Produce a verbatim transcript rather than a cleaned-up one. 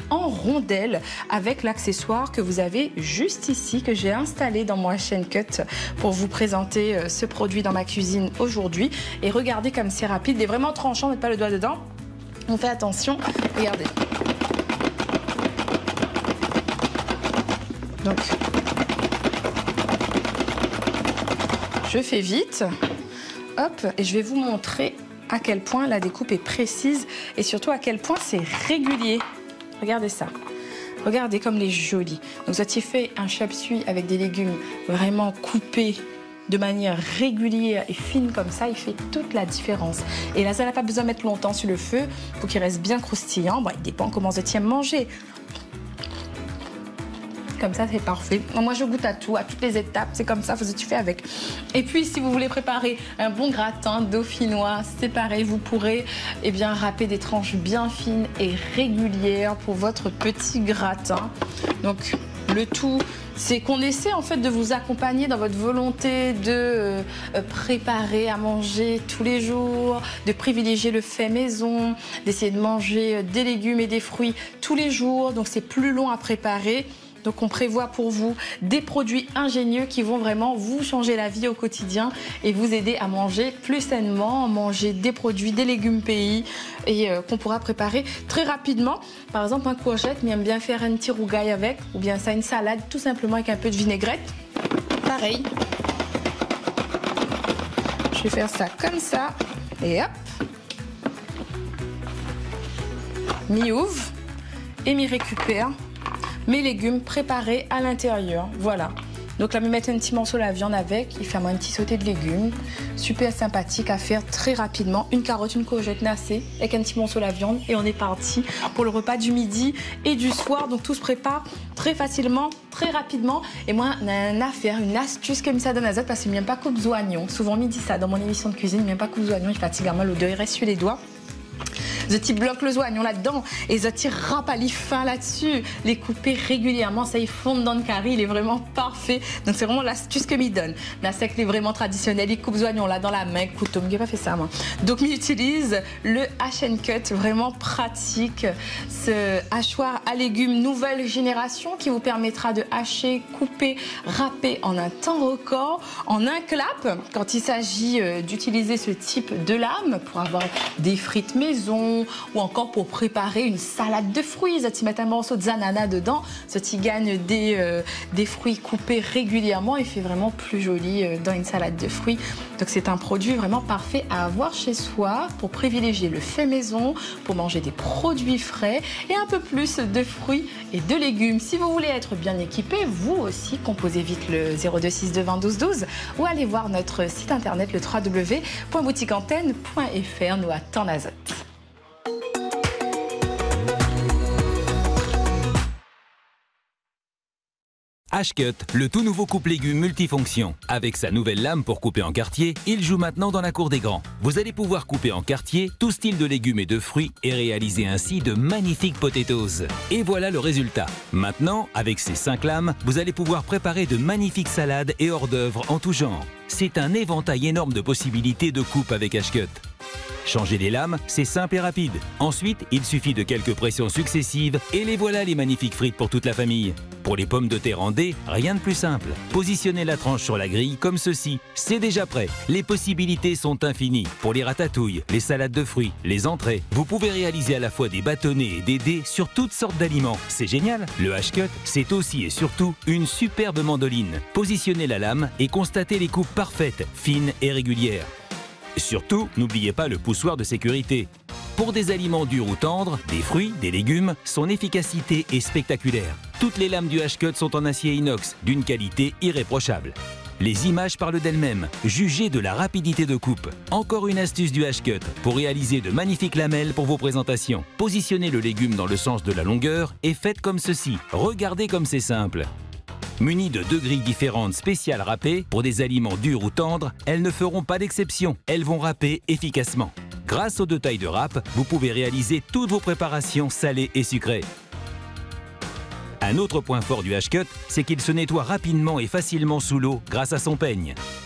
en rondelles avec l'accessoire que vous avez juste ici, que j'ai installé dans mon H and Cut pour vous présenter ce produit dans ma cuisine aujourd'hui. Et regardez comme c'est rapide et vraiment tranchant, mettez pas le doigt dedans. On fait attention, regardez. Donc, je fais vite, hop, et je vais vous montrer à quel point la découpe est précise et surtout à quel point c'est régulier. Regardez ça. Regardez comme elle est jolie. Donc, ça t'y fait un chop suey avec des légumes vraiment coupés de manière régulière et fine comme ça, il fait toute la différence. Et là, ça n'a pas besoin de mettre longtemps sur le feu pour qu'il reste bien croustillant. Bon, il dépend comment vous aimes manger. Comme ça, c'est parfait. Moi, je goûte à tout, à toutes les étapes. C'est comme ça, vous tu fais avec. Et puis, si vous voulez préparer un bon gratin dauphinois, c'est pareil. Vous pourrez eh bien, râper des tranches bien fines et régulières pour votre petit gratin. Donc, le tout, c'est qu'on essaie en fait de vous accompagner dans votre volonté de euh, préparer à manger tous les jours, de privilégier le fait maison, d'essayer de manger des légumes et des fruits tous les jours. Donc, c'est plus long à préparer. Donc on prévoit pour vous des produits ingénieux qui vont vraiment vous changer la vie au quotidien et vous aider à manger plus sainement, à manger des produits, des légumes pays et euh, qu'on pourra préparer très rapidement. Par exemple, un courgette, mais aime bien faire un petit rougail avec, ou bien ça, une salade tout simplement avec un peu de vinaigrette. Pareil. Je vais faire ça comme ça et hop. M'y ouvre et m'y récupère mes légumes préparés à l'intérieur. Voilà. Donc là, je vais mettre un petit morceau de la viande avec. Il fait un petit sauté de légumes. Super sympathique à faire très rapidement. Une carotte, une courgette nassée avec un petit morceau de la viande. Et on est parti pour le repas du midi et du soir. Donc tout se prépare très facilement, très rapidement. Et moi, on a un affaire, une astuce comme ça dans la zone parce qu'il n'y a pas coupe d'oignons. Souvent, on me dit ça dans mon émission de cuisine. Il n'y a pas coupe d'oignons. Il fatigue mal l'odeur. Il reste sur les doigts. The petit bloque le oignon là-dedans et The petit râpe à l'if fin là-dessus. Les couper régulièrement, ça y fond dans le curry, il est vraiment parfait. Donc c'est vraiment l'astuce que m'y donne. La sec est vraiment traditionnelle, il coupe les oignons là dans la main, couteau, je n'ai pas fait ça moi. Donc m'utilise le H and Cut, vraiment pratique. Ce hachoir à légumes nouvelle génération qui vous permettra de hacher, couper, râper en un temps record, en un clap. Quand il s'agit d'utiliser ce type de lame pour avoir des frites maison, ou encore pour préparer une salade de fruits. Ça, tu mets un morceau d'ananas dedans, ça, tu gagnes des, euh, des fruits coupés régulièrement et fait vraiment plus joli euh, dans une salade de fruits. Donc c'est un produit vraiment parfait à avoir chez soi pour privilégier le fait maison, pour manger des produits frais et un peu plus de fruits et de légumes. Si vous voulez être bien équipé, vous aussi, composez vite le zéro deux six deux vingt douze douze ou allez voir notre site internet le w w w point boutique antenne point f r. Nous attend l'Azote. H-Cut, le tout nouveau coupe légumes multifonction. Avec sa nouvelle lame pour couper en quartier, il joue maintenant dans la cour des grands. Vous allez pouvoir couper en quartier tout style de légumes et de fruits et réaliser ainsi de magnifiques potatoes. Et voilà le résultat. Maintenant, avec ces cinq lames, vous allez pouvoir préparer de magnifiques salades et hors d'œuvre en tout genre. C'est un éventail énorme de possibilités de coupe avec H-Cut. Changer les lames, c'est simple et rapide. Ensuite, il suffit de quelques pressions successives et les voilà les magnifiques frites pour toute la famille. Pour les pommes de terre en dés, rien de plus simple. Positionnez la tranche sur la grille comme ceci. C'est déjà prêt. Les possibilités sont infinies. Pour les ratatouilles, les salades de fruits, les entrées, vous pouvez réaliser à la fois des bâtonnets et des dés sur toutes sortes d'aliments. C'est génial. Le H-Cut, c'est aussi et surtout une superbe mandoline. Positionnez la lame et constatez les coupes parfaites, fines et régulières. Surtout, n'oubliez pas le poussoir de sécurité. Pour des aliments durs ou tendres, des fruits, des légumes, son efficacité est spectaculaire. Toutes les lames du H-Cut sont en acier inox, d'une qualité irréprochable. Les images parlent d'elles-mêmes. Jugez de la rapidité de coupe. Encore une astuce du H-Cut pour réaliser de magnifiques lamelles pour vos présentations. Positionnez le légume dans le sens de la longueur et faites comme ceci. Regardez comme c'est simple. Munies de deux grilles différentes spéciales râpées, pour des aliments durs ou tendres, elles ne feront pas d'exception. Elles vont râper efficacement. Grâce aux deux tailles de râpe, vous pouvez réaliser toutes vos préparations salées et sucrées. Un autre point fort du H-Cut, c'est qu'il se nettoie rapidement et facilement sous l'eau grâce à son peigne.